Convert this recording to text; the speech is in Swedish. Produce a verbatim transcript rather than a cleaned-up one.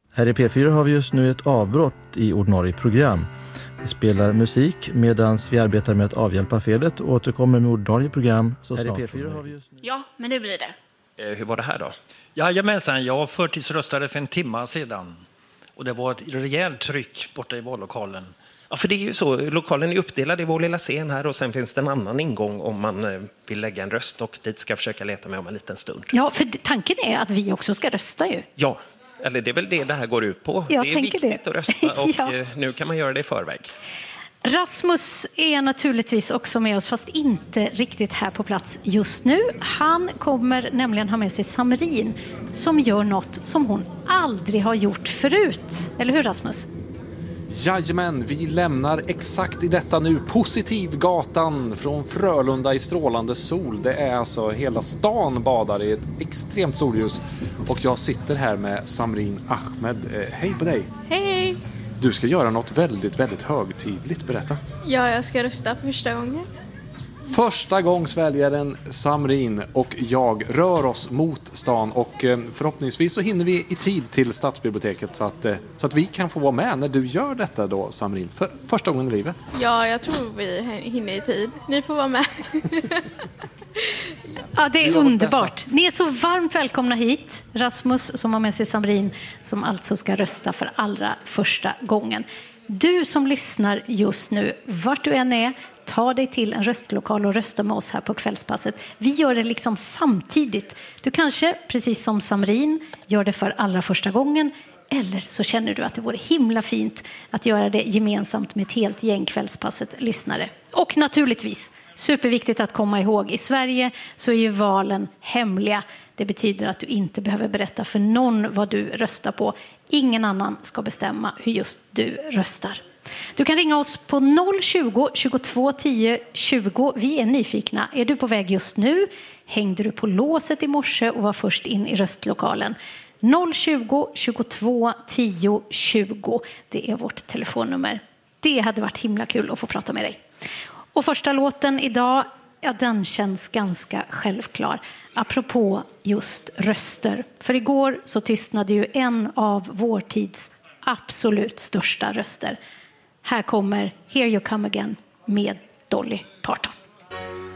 Här i P fyra har vi just nu ett avbrott i ordinarie program. Vi spelar musik medan vi arbetar med att avhjälpa felet och återkommer med ordinarie program så snart. Här i P fyra har vi just nu... Ja, men nu blir det. Eh, hur var det här då? Jajamensan, jag förtidsröstade för en timme sedan. Och det var ett rejält tryck borta i vallokalen. Ja, för det är ju så. Lokalen är uppdelad i vår lilla scen här och sen finns det en annan ingång om man vill lägga en röst och dit ska jag försöka leta mig om en liten stund. Ja, för tanken är att vi också ska rösta ju. Ja, eller det är väl det det här går ut på. Jag det är tänker viktigt det. att rösta och Ja. nu kan man göra det i förväg. Rasmus är naturligtvis också med oss, fast inte riktigt här på plats just nu. Han kommer nämligen ha med sig Samrin som gör något som hon aldrig har gjort förut. Eller hur, Rasmus? Jajamän, vi lämnar exakt i detta nu Positivgatan från Frölunda i strålande sol. Det är alltså hela stan badar i ett extremt solljus. Och jag sitter här med Samrin Ahmed. Eh, hej på dig. Hej! Du ska göra något väldigt, väldigt högtidligt. Berätta. Ja, jag ska rösta för första gången. Första gångsväljaren Samrin och jag rör oss mot stan och förhoppningsvis så hinner vi i tid till stadsbiblioteket så att, så att vi kan få vara med när du gör detta då, Samrin, för första gången i livet. Ja, jag tror vi hinner i tid. Ni får vara med. Ja, det är underbart. Ni är så varmt välkomna hit. Rasmus som har med sig Samrin som alltså ska rösta för allra första gången. Du som lyssnar just nu, vart du än är, ta dig till en röstlokal och rösta med oss här på kvällspasset. Vi gör det liksom samtidigt. Du kanske, precis som Samrin, gör det för allra första gången. Eller så känner du att det vore himla fint att göra det gemensamt med ett helt gäng kvällspasset-lyssnare. Och naturligtvis, superviktigt att komma ihåg, i Sverige så är ju valen hemliga. Det betyder att du inte behöver berätta för någon vad du röstar på. Ingen annan ska bestämma hur just du röstar. Du kan ringa oss på noll tjugo, tjugotvå tio, tjugo. Vi är nyfikna. Är du på väg just nu? Hängde du på låset i morse och var först in i röstlokalen? noll tjugo, tjugotvå tio, tjugo. Det är vårt telefonnummer. Det hade varit himla kul att få prata med dig. Och första låten idag, ja, den känns ganska självklar. Apropå just röster. För igår så tystnade ju en av vår tids absolut största röster. Här kommer Here You Come Again med Dolly Parton.